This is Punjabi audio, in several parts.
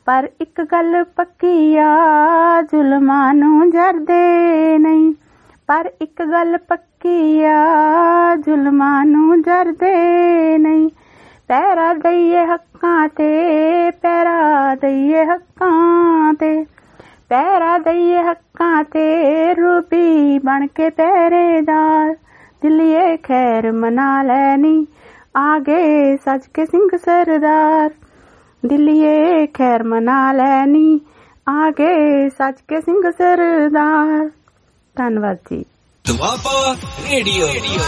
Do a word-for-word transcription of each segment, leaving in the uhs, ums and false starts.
ਪਰ ਇੱਕ ਗੱਲ ਪੱਕੀ ਆ ਜ਼ੁਲਮਾਂ ਨੂੰ ਜਰਦੇ ਨਹੀਂ, ਪਰ ਇੱਕ ਗੱਲ ਪੱਕੀ ਆ ਜ਼ੁਲਮਾਂ ਨੂੰ ਜਰਦੇ ਨਹੀਂ। ਪਹਿਰਾ ਦਈਏ ਹੱਕਾਂ ਤੇ, ਪਹਿਰਾ ਦਈਏ ਹੱਕਾਂ ਤੇ, ਪਹਿਰਾ ਦਈਏ ਹੱਕਾਂ ਤੇ, ਰੂਬੀ ਬਣ ਕੇ ਪਹਿਰੇਦਾਰ। ਦਿੱਲੀਏ ਖੈਰ ਮਨਾ ਲੈਣੀ ਆਗੇ ਸੱਜ ਕੇ ਸਿੰਘ ਸਰਦਾਰ। ਦਿੱਲੀਏ ਖੈਰ ਮਨਾ ਲੈਣੀ ਆਗੇ ਸੱਜ ਕੇ ਸਿੰਘ ਸਰਦਾਰ। ਧੰਨਵਾਦ ਜੀ। ਦੁਆਬਾ ਰੇਡੀਓ।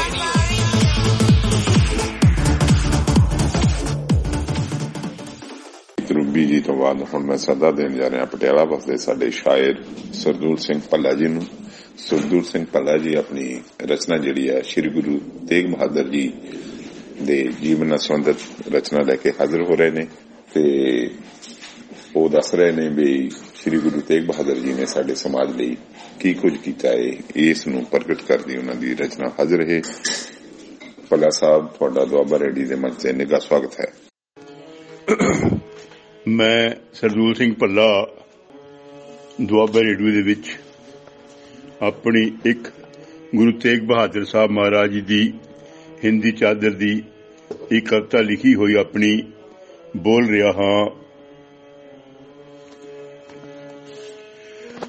ਰੂਬੀ ਜੀ ਤੋਂ ਬਾਅਦ ਹੁਣ ਮੈਂ ਸੱਦਾ ਦੇਣ ਜਾ ਰਿਹਾ ਪਟਿਆਲਾ ਵਸਦੇ ਸਾਡੇ ਸ਼ਾਇਰ ਸਰਦੂਲ ਸਿੰਘ ਭੱਲਾ ਜੀ ਨੂੰ। ਸਰਦੂਲ ਸਿੰਘ ਭੱਲਾ ਜੀ ਆਪਣੀ ਰਚਨਾ ਜਿਹੜੀ ਹੈ ਸ਼੍ਰੀ ਗੁਰੂ ਤੇਗ ਬਹਾਦਰ ਜੀ ਦੇ ਜੀਵਨ ਨਾਲ ਸੰਬੰਧਿਤ ਰਚਨਾ ਲੈ ਕੇ ਹਾਜ਼ਰ ਹੋ ਰਹੇ ਨੇ ਤੇ ਉਹ ਦੱਸ ਰਹੇ ਨੇ ਵੀ ਸ਼੍ਰੀ ਗੁਰੂ ਤੇਗ ਬਹਾਦਰ ਜੀ ਨੇ ਸਾਡੇ ਸਮਾਜ ਲਈ ਕੀ ਕੁਝ ਕੀਤਾ ਹੈ, ਇਸ ਨੂੰ ਪ੍ਰਗਟ ਕਰਦੀ ਉਹਨਾਂ ਦੀ ਰਚਨਾ ਹਾਜ਼ਰ ਹੈ। ਭੱਲਾ ਸਾਹਿਬ, ਤੁਹਾਡਾ ਦੁਆਬਾ ਰੇਡੀਓ ਦੇ ਮੰਚ ਤੇ ਨਿੱਘਾ ਸਵਾਗਤ ਹੈ। ਮੈਂ ਸਰਦੂਲ ਸਿੰਘ ਭੱਲਾ ਦੁਆਬਾ ਰੇਡੀਓ ਦੇ ਵਿੱਚ ਆਪਣੀ ਇੱਕ ਗੁਰੂ ਤੇਗ ਬਹਾਦਰ ਸਾਹਿਬ ਮਹਾਰਾਜ ਜੀ ਦੀ ਹਿੰਦੀ ਚਾਦਰ ਦੀ ਇੱਕ ਕਵਿਤਾ ਲਿਖੀ ਹੋਈ ਆਪਣੀ ਬੋਲ ਰਿਹਾ ਹਾਂ।